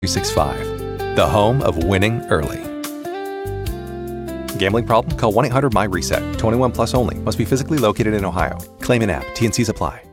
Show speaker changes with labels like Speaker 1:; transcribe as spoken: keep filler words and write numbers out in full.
Speaker 1: three sixty-five, the home of winning early. Gambling problem? Call one eight hundred my reset. twenty-one plus only. Must be physically located in Ohio. Claim in app. T N Cs apply.